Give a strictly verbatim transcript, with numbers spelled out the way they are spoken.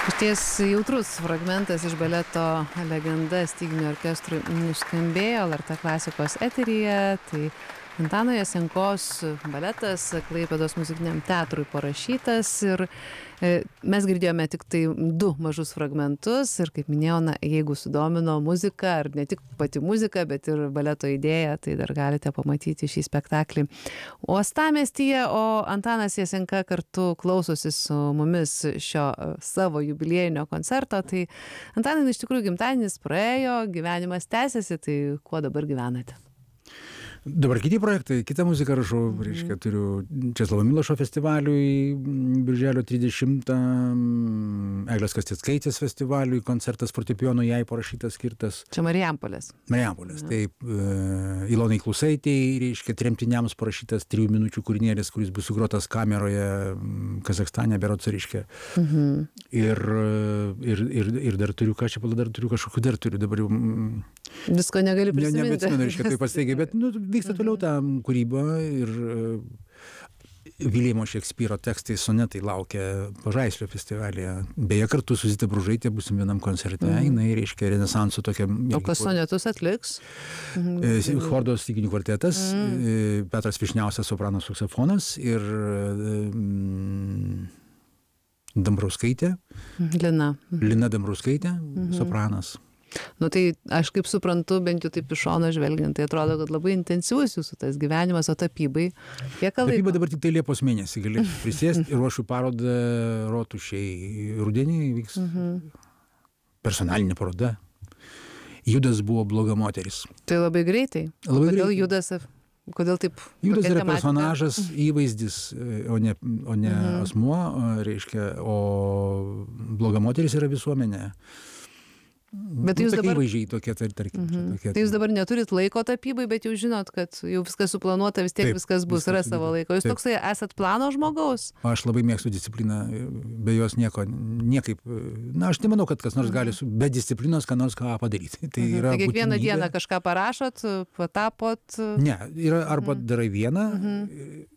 Išties jautrus fragmentas iš baleto Legenda styginių orkestrui nuskambėjo L R T klasikos eteryje. Tai Antano Jasenkos baletas Klaipėdos muzikiniam teatrui parašytas ir e, mes girdėjome tik tai du mažus fragmentus ir kaip minėjau, na, jeigu sudomino muzika ar ne tik pati muzika, bet ir baleto idėja, tai dar galite pamatyti šį spektaklį Uostamiestyje, o Antanas Jasenka kartu klausosi su mumis šio savo jubiliejinio koncerto. Tai Antanai, iš tikrųjų gimtadienis praėjo, gyvenimas tęsiasi, tai kuo dabar gyvenate? Dabar kiti projektai, kitą muziką rašau, mm. reiškia, turiu Česlovo Milošo festivaliui birželio trisdešimtą, Eglės Kasteckaitės festivaliui, koncertas fortepijono jai parašytas, skirtas. Čia Marijampolės. Marijampolės, ja. Taip, uh, Ilonai Klusaitei, reiškia, tremtiniams parašytas trijų minučių kūrinėlis, kuris bus sugrotas kameroje Kazakstane, berods, reiškia. Mhm. Ir, ir, ir, ir dar turiu, ką čia pala, dar turiu kažkokiu, dar turiu, dabar jau... Visko negali prisiminti. Ne, nebeatsimenu, reiškia, tai pasiteigia, bet, nu, vyksta toliau ta kūryba ir Viljamo Šekspyro tekstai, sonetai laukia Pažaislio festivalyje. Beje, kartu su Zita Bružaitė būsim vienam koncerte. Mm. Jinai, reiškia, renesansų tokia... O kas sonetus atliks? Mm. Chordo styginių kvartetas, mm. Petras Višniauskas sopranas saksofonas ir mm, Dambrauskaitė. Lina. Lina Dambrauskaitė, mm. sopranas. Nu tai aš kaip suprantu, bent jau taip iš šono žvelgiant, tai atrodo, kad labai intensyvus jūsų tas gyvenimas, o tapybai kiek laiko? Tapyba dabar tik tai Liepos mėnesį galėsiu prisėsti ir ruošiu parodą Rotušėj. Rudenį vyks mhm. personalinė paroda. Judas buvo bloga moteris. Tai labai greitai. Labai Kodėl greitai. Judas, kodėl taip? Judas yra personažas, įvaizdis, o ne, o ne mhm. asmuo, reiškia, o bloga moteris yra visuomenė. Bet jūs nu, dabar įvaizdžiai tokie, tarkim. Mhm. Tokie, tai jūs dabar neturit laiko tapybai, bet jau žinot, kad jau viskas suplanuota, vis tiek taip, viskas bus, yra savo laiko. Jūs taip. Toksai esat plano žmogaus? Aš labai mėgstu discipliną, be jos nieko, niekaip, na, aš nemanau, kad kas nors gali su, be disciplinos ką nors ką padaryti. Tai mhm. yra tai kiekvieną būtinybė. dieną kažką parašot, patapot? Ne, yra arba mhm. darai vieną, mhm.